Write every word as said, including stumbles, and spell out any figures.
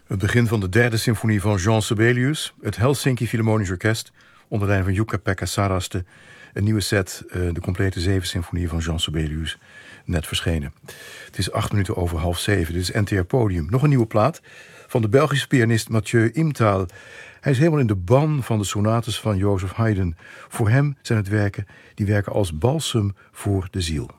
Het begin van de derde symfonie van Jean Sibelius. Het Helsinki Philharmonisch Orkest onder leiding van Jukka-Pekka Saraste. Een nieuwe set, uh, de complete zeven symfonieën van Jean Sibelius, net verschenen. Het is acht minuten over half zeven. Dit is N T R Podium. Nog een nieuwe plaat van de Belgische pianist Mathieu Imtaal. Hij is helemaal in de ban van de sonates van Joseph Haydn. Voor hem zijn het werken die werken als balsem voor de ziel.